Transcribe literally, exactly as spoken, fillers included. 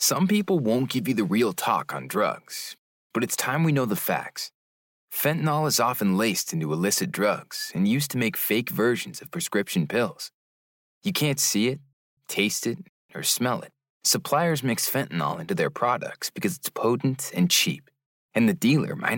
Some people won't give you the real talk on drugs, but it's time we know the facts. Fentanyl is often laced into illicit drugs and used to make fake versions of prescription pills. You can't see it, taste it, or smell it. Suppliers mix fentanyl into their products because it's potent and cheap, and the dealer might